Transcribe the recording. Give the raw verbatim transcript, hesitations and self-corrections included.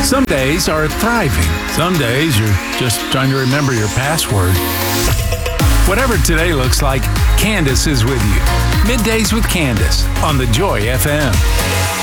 Some days are thriving. Some days you're just trying to remember your password. Whatever today looks like, Candace is with you. Middays with Candace on the Joy F M.